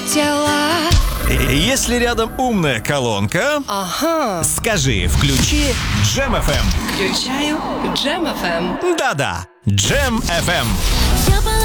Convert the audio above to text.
хотела. Если рядом умная колонка, Ага. скажи «включи Джем FM». Включаю Джем FM. Да-да, Джем FM.